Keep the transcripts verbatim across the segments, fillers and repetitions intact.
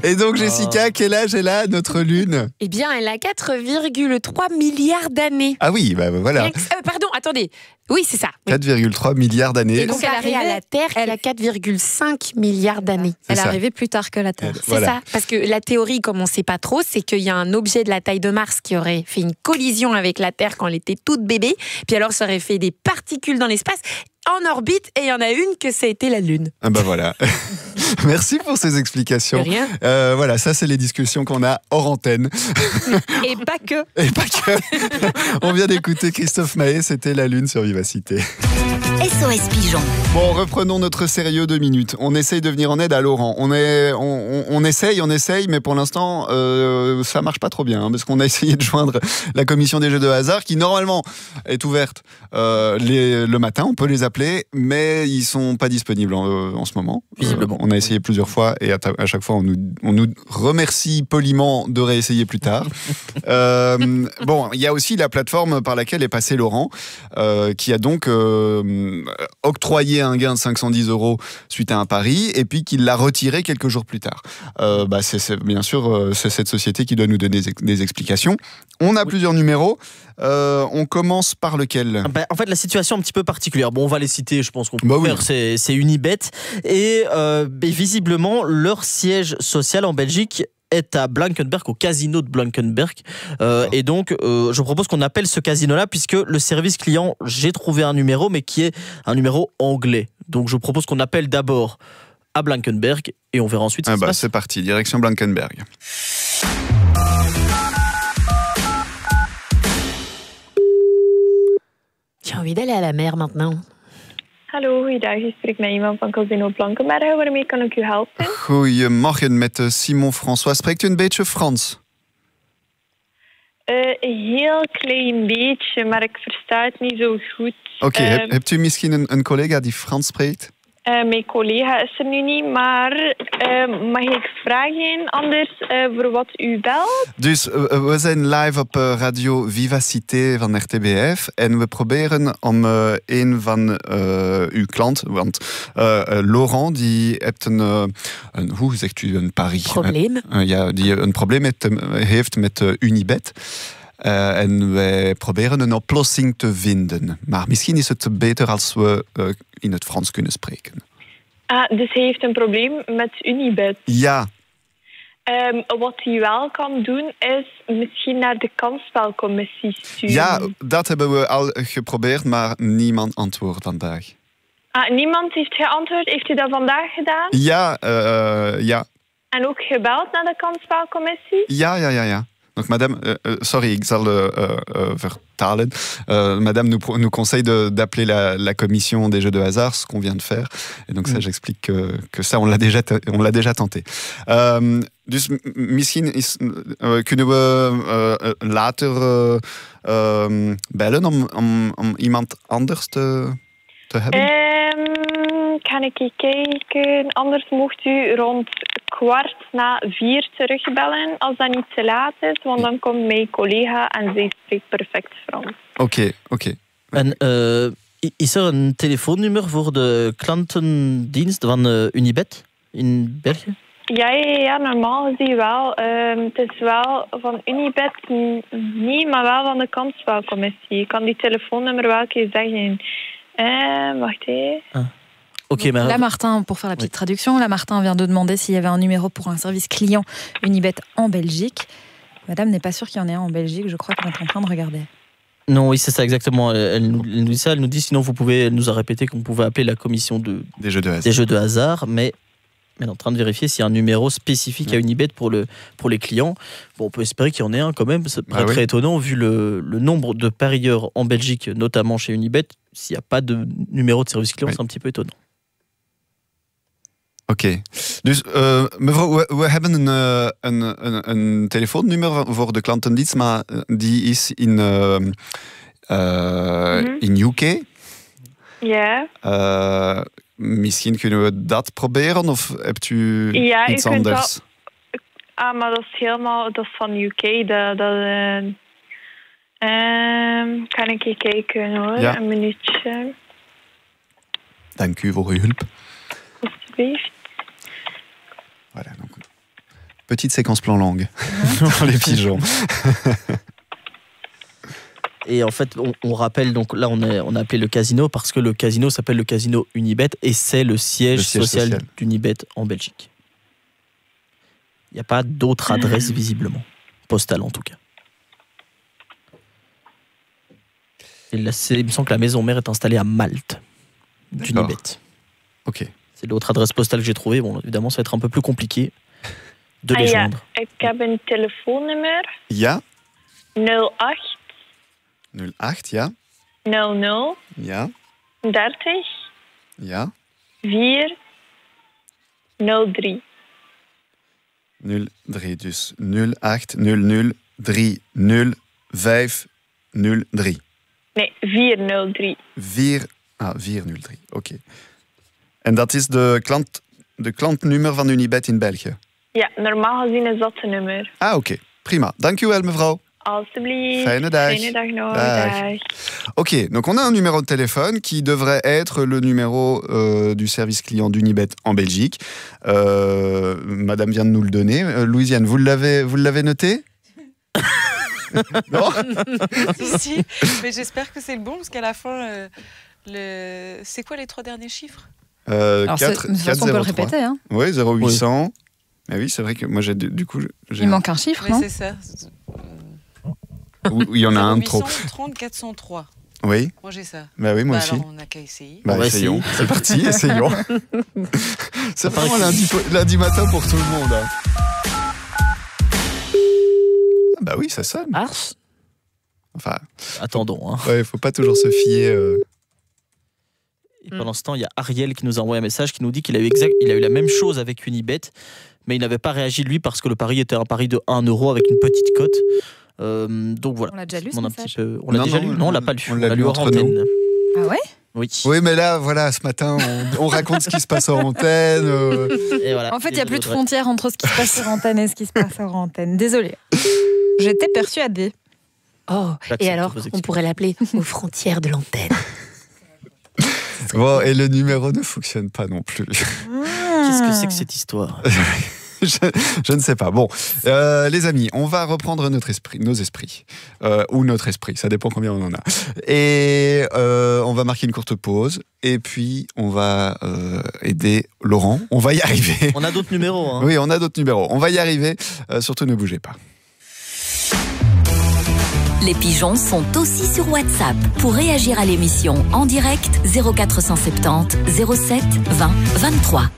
Et donc, Jessica, oh. quel âge elle a, notre Lune? Eh bien, elle a quatre virgule trois milliards d'années. Ah oui, bah voilà. Euh, pardon, attendez. Oui, c'est ça. Oui. quatre virgule trois milliards d'années. Et donc, elle est arrivée à la Terre, elle a quatre virgule cinq milliards d'années. Elle est arrivée plus tard que la Terre. C'est voilà. ça. Parce que la théorie, comme on ne sait pas trop, c'est qu'il y a un objet de la taille de Mars qui aurait fait une collision avec la Terre quand elle était toute bébé. Puis alors, ça aurait fait des particules dans l'espace en orbite. Et il y en a une que ça a été la Lune. Ah bah voilà. Merci pour ces explications. De rien. Euh, voilà, ça, c'est les discussions qu'on a hors antenne. Et pas que. Et pas que. On vient d'écouter Christophe Maé, c'était La Lune sur Vivacité. S O S Pigeon. Bon, reprenons notre sérieux deux minutes. On essaye de venir en aide à Laurent. On, est, on, on, on essaye, on essaye, mais pour l'instant, euh, ça marche pas trop bien, hein, parce qu'on a essayé de joindre la commission des jeux de hasard, qui normalement est ouverte euh, les, le matin. On peut les appeler, mais ils sont pas disponibles en, en ce moment. Visiblement. Euh, on a essayé plusieurs fois, et à, ta, à chaque fois, on nous, on nous remercie poliment de réessayer plus tard. euh, bon, il y a aussi la plateforme par laquelle est passé Laurent, euh, qui a donc euh, octroyé un gain de cinq cent dix euros suite à un pari, et puis qu'il l'a retiré quelques jours plus tard. Euh, bah c'est, c'est, bien sûr, c'est cette société qui doit nous donner des, des explications. On a oui. plusieurs numéros. Euh, on commence par lequel? bah, En fait, la situation est un petit peu particulière. Bon, on va les citer, je pense qu'on peut bah faire. Oui. C'est, c'est Unibet. Et euh, bah, visiblement, leur siège social en Belgique est à Blankenberg, au casino de Blankenberg. Euh, et donc, euh, je propose qu'on appelle ce casino-là, puisque le service client, j'ai trouvé un numéro, mais qui est un numéro anglais. Donc, je propose qu'on appelle d'abord à Blankenberg, et on verra ensuite ce ah qui bah, se passe. C'est parti, direction Blankenberg. J'ai envie d'aller à la mer maintenant. Hallo, goeiedag. Je spreekt met iemand van Casino Blankenberg. Waarmee kan ik u helpen? Goedemorgen, met Simon François. Spreekt u een beetje Frans? Uh, een heel klein beetje, maar ik versta het niet zo goed. Oké, okay, uh, heb, hebt u misschien een, een collega die Frans spreekt? Uh, mijn collega is er nu niet, maar uh, mag ik vragen anders uh, voor wat u belt? Dus uh, we zijn live op uh, Radio Vivacité van R T B F en we proberen om uh, een van uh, uw klanten, want uh, uh, Laurent die heeft een, uh, een, hoe zegt u, een pari? Probleem. Uh, ja, die een probleem met, uh, heeft met uh, Unibet. Uh, en wij proberen een oplossing te vinden. Maar misschien is het beter als we uh, in het Frans kunnen spreken. Ah, dus hij heeft een probleem met Unibet? Ja. Um, wat hij wel kan doen, is misschien naar de kansspelcommissie sturen. Ja, dat hebben we al geprobeerd, maar niemand antwoordt vandaag. Ah, niemand heeft geantwoord? Heeft u dat vandaag gedaan? Ja, uh, ja. En ook gebeld naar de kansspelcommissie? Ja, ja, ja, ja. Donc, madame, euh, sorry, ik zal uh, uh, vertalen. Uh, madame nous, nous conseille de, d'appeler la, la commission des jeux de hasard, ce qu'on vient de faire. Et donc, ça, mm. j'explique que, que ça, on l'a déjà, on l'a déjà tenté. Um, dus misschien is, uh, kunnen we uh, later uh, uh, bellen om, om, om iemand anders te, te hebben? Um, kan ik kijken? Anders mocht u rond kwart na vier terugbellen als dat niet te laat is, want dan komt mijn collega en zij spreekt perfect Frans. Oké, okay, oké. Okay. En uh, is er een telefoonnummer voor de klantendienst van uh, Unibet in België? Ja, ja, ja, normaal gezien wel. Um, het is wel van Unibet niet, maar wel van de kansspelcommissie. Ik kan die telefoonnummer wel een keer zeggen. Uh, wacht even. Ah. Okay, là, Martin, pour faire la petite oui. traduction, là, Martin vient de demander s'il y avait un numéro pour un service client Unibet en Belgique. Madame n'est pas sûre qu'il y en ait un en Belgique, je crois qu'elle est en train de regarder. Non, oui, c'est ça exactement. Elle nous, elle nous dit ça, elle nous dit sinon vous pouvez, elle nous a répété qu'on pouvait appeler la commission de, des, jeux de hasard. des jeux de hasard, mais elle est en train de vérifier s'il y a un numéro spécifique oui. à Unibet pour, le, pour les clients. Bon, on peut espérer qu'il y en ait un quand même, ça paraît ah, très oui. étonnant vu le, le nombre de parieurs en Belgique, notamment chez Unibet. S'il n'y a pas de numéro de service client, oui. c'est un petit peu étonnant. Oké, okay. Dus uh, mevrouw, we, we hebben een, uh, een, een, een telefoonnummer voor de klantendienst, maar die is in, uh, uh, mm-hmm. in U K. Ja. Yeah. Uh, misschien kunnen we dat proberen, of hebt u ja, iets u anders? Dat, ah, maar dat is helemaal, dat is van U K. Dat, dat, uh, um, kan ik even kijken hoor, ja. Een minuutje. Dank u voor uw hulp. Alsjeblieft. Voilà, donc Petite séquence plan langue pour les pigeons. Et en fait, on, on rappelle, donc là, on, est, on a appelé le casino parce que le casino s'appelle le casino Unibet et c'est le siège, Le siège social, social. d'Unibet en Belgique. Il n'y a pas d'autre adresse, visiblement. Postale, en tout cas. Et là, c'est- il me semble que la maison mère est installée à Malte, D'accord. d'Unibet. Ok. C'est l'autre adresse postale que j'ai trouvée. Bon, évidemment, ça va être un peu plus compliqué de Ah les ja, joindre. ik heb een telefoonnummer. Ja, nul acht nul acht, ja, nul nul ja, dertig ja, vier nul drie. nul drie. Dus nul acht nul nul drie nul vijf nul drie. Nee, vier nul drie. vier, ah, vier nul drie, oké. En dat is de, klant, de klantnummer van Unibet in België? Ja, normaal gezien is dat de nummer. Ah, oké. Prima. Dank u wel, mevrouw. Alsjeblieft. Fijne dag. Fijne dag nog. Dag. Dag. Ok, donc on a un numéro de téléphone qui devrait être le numéro euh, du service client d'Unibet en Belgique. Euh, Madame vient de nous le donner. Euh, Louisiane, vous l'avez, vous l'avez noté? Non. Si, mais j'espère que c'est le bon parce qu'à la fin, euh, le... c'est quoi les trois derniers chiffres? Euh, Alors, quatre, c'est- de toute façon, on peut le quatre zéro trois. répéter. Hein. Oui, zéro huit cents. Mais oui, c'est vrai que moi, j'ai du du coup, j'ai Il manque un chiffre, Mais non? c'est ça. ou- il y en a un de trop. huit cent trente quatre cent trois. Oui, Moi j'ai ça. bah oui, moi Bah, aussi. alors on n'a qu'à essayer. Bah, On va essayons. essayer. C'est parti, essayons. C'est paraît vraiment que- lundi, po- lundi matin pour tout le monde. hein. Ah bah oui, ça sonne. Marche. Enfin, Attendons. Hein. ouais, faut pas toujours se fier. euh, Et pendant ce temps, il y a Ariel qui nous a envoyé un message qui nous dit qu'il a eu, exact, il a eu la même chose avec Unibet, mais il n'avait pas réagi lui parce que le pari était un pari de un euro avec une petite cote. Euh, donc voilà. On l'a déjà lu, ce On, a un message petit peu- on l'a Non, déjà non, lu Non, on l'a pas lu. on On l'a l'a lu lu hors entre nous. antenne. Ah ouais? Oui. Oui, mais là, voilà, ce matin, on, on raconte ce qui se passe en antenne. euh, Et voilà. En fait, il n'y a plus de Désolé, frontière entre ce qui se passe sur antenne et ce qui se passe hors antenne. Désolée. J'étais persuadée. Oh, J'accepte et alors, vos on excuses. pourrait l'appeler aux frontières de l'antenne. Bon, et le numéro ne fonctionne pas non plus. Qu'est-ce que c'est que cette histoire? je, je ne sais pas. Bon, euh, les amis, on va reprendre notre esprit, nos esprits. Euh, ou notre esprit, ça dépend combien on en a. Et euh, on va marquer une courte pause. Et puis, on va euh, aider Laurent. On va y arriver. On a d'autres numéros. Hein. Oui, on a d'autres numéros. On va y arriver. Euh, surtout, ne bougez pas. Les pigeons sont aussi sur WhatsApp. Pour réagir à l'émission en direct, zéro quatre cent soixante-dix zéro sept vingt vingt-trois.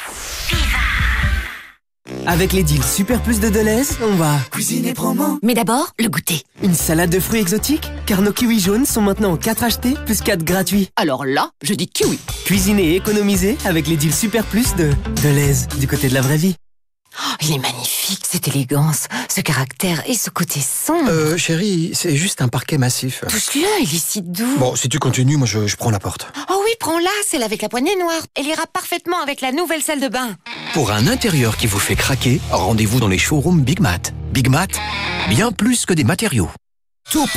Avec les deals Super Plus de Deleuze, on va cuisiner promo. Mais d'abord, le goûter. Une salade de fruits exotiques, car nos kiwis jaunes sont maintenant quatre achetés plus quatre gratuits. Alors là, je dis kiwi. Cuisiner et économiser avec les deals Super Plus de Deleuze, du côté de la vraie vie. Oh, il est magnifique, cette élégance, ce caractère et ce côté sombre. Euh, chérie, c'est juste un parquet massif. Touche-le, il est si doux. Bon, si tu continues, moi je, je prends la porte. Oh oui, prends-la, celle avec la poignée noire. Elle ira parfaitement avec la nouvelle salle de bain. Pour un intérieur qui vous fait craquer, rendez-vous dans les showrooms Big Mat. Big Mat, bien plus que des matériaux. Tout